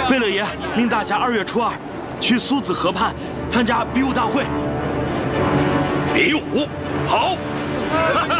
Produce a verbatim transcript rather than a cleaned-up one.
贝勒爷命大侠二月初二去苏子河畔参加比武大会。 比武好。